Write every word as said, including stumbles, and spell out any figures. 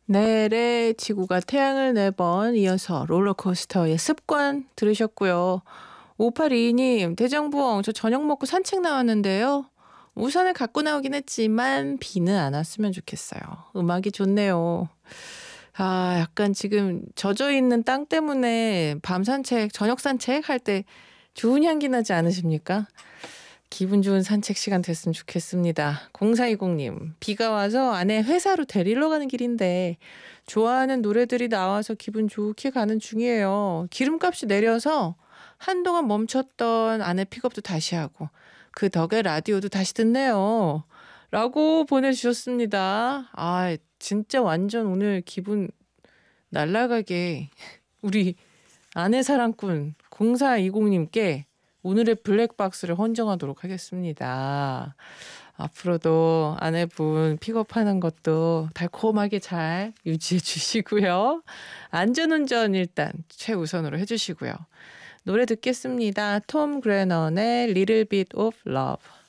넬의 지구가 태양을 네 번 이어서 롤러코스터의 습관 들으셨고요. 오팔이이 님, 대장부엉, 저 저녁 먹고 산책 나왔는데요. 우산을 갖고 나오긴 했지만 비는 안 왔으면 좋겠어요. 음악이 좋네요. 아, 약간 지금 젖어 있는 땅 때문에 밤 산책, 저녁 산책 할 때 좋은 향기 나지 않으십니까? 기분 좋은 산책 시간 됐으면 좋겠습니다. 공사이공 님, 비가 와서 아내 회사로 데리러 가는 길인데 좋아하는 노래들이 나와서 기분 좋게 가는 중이에요. 기름값이 내려서 한동안 멈췄던 아내 픽업도 다시 하고 그 덕에 라디오도 다시 듣네요. 라고 보내주셨습니다. 아, 진짜 완전 오늘 기분 날라가게 우리 아내 사랑꾼 공사이공 님께 오늘의 블랙박스를 헌정하도록 하겠습니다. 앞으로도 아내분 픽업하는 것도 달콤하게 잘 유지해 주시고요. 안전운전 일단 최우선으로 해주시고요. 노래 듣겠습니다. 톰 그레넌의 Little Bit of Love.